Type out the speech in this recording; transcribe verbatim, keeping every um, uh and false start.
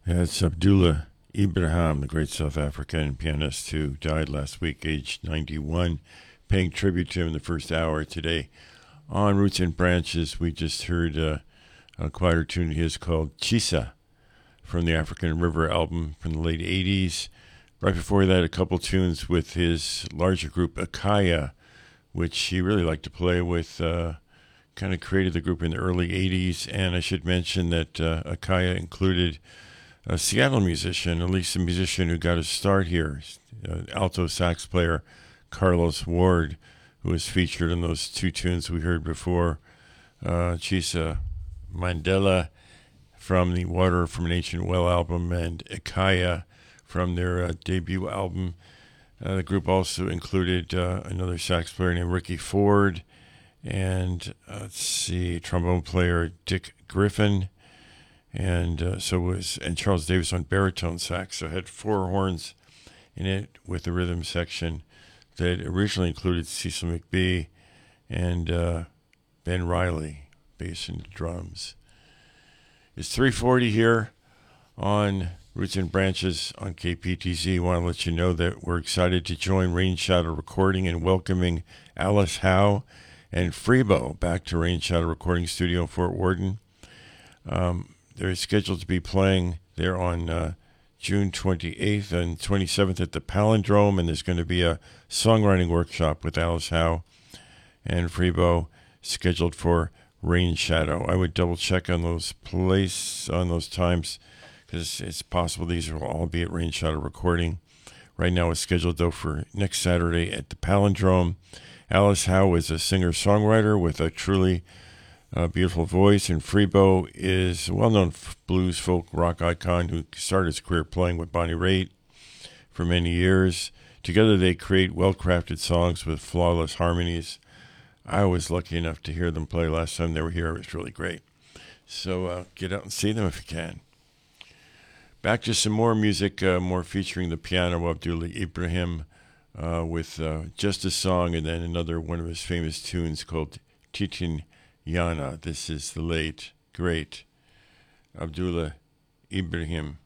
That's Abdullah Ibrahim, the great South African pianist who died last week, aged ninety-one. Paying tribute to him in the first hour today. On Roots and Branches, we just heard uh, a quieter tune of his called Chisa from the African River album from the late eighties. Right before that, a couple tunes with his larger group, Akaya, which he really liked to play with. Uh, kind of created the group in the early eighties. And I should mention that uh, Akaya included a Seattle musician, at least a musician who got his start here, uh, alto sax player Carlos Ward, who was featured in those two tunes we heard before, uh, Chisa Mandela from the Water from an Ancient Well album and Ikaya from their uh, debut album. Uh, the group also included uh, another sax player named Ricky Ford and, uh, let's see, trombone player Dick Griffin, and uh, so was and Charles Davis on baritone sax. So it had four horns in it with the rhythm section that originally included Cecil McBee and uh, Ben Riley, bass and drums. It's three forty here on Roots and Branches on K P T Z. I want to let you know that we're excited to join Rain Shadow Recording in welcoming Alice Howe and Freebo back to Rain Shadow Recording Studio in Fort Worden. Um, they're scheduled to be playing there on uh, June twenty-eighth and twenty-seventh at the Palindrome, and there's going to be a songwriting workshop with Alice Howe and Freebo scheduled for Rain Shadow. I would double check on those place on those times because it's possible these will all be at Rain Shadow Recording. Right now it's scheduled though for next Saturday at the Palindrome. Alice Howe is a singer-songwriter with a truly uh, beautiful voice, and Freebo is a well-known f- blues folk rock icon who started his career playing with Bonnie Raitt for many years. Together they create well-crafted songs with flawless harmonies. I was lucky enough to hear them play last time they were here. It was really great. So uh, get out and see them if you can. Back to some more music, uh, more featuring the piano of Abdullah Ibrahim uh, with uh, just a song and then another one of his famous tunes called Titin Yana. This is the late, great Abdullah Ibrahim.